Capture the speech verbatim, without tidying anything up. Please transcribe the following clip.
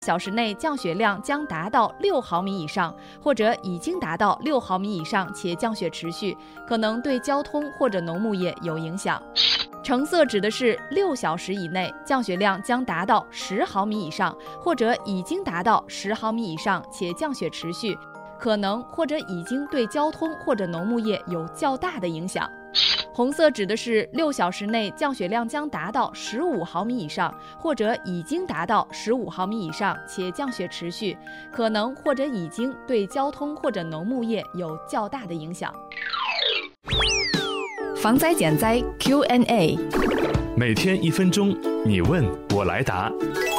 小时内降雪量将达到六毫米以上，或者已经达到六毫米以上且降雪持续，可能对交通或者农牧业有影响。橙色指的是六小时以内降雪量将达到十毫米以上，或者已经达到十毫米以上且降雪持续，可能或者已经对交通或者农牧业有较大的影响。红色指的是六小时内降雪量将达到十五毫米以上，或者已经达到十五毫米以上且降雪持续，可能或者已经对交通或者农牧业有较大的影响。防灾减灾 Q and A， 每天一分钟，你问我来答。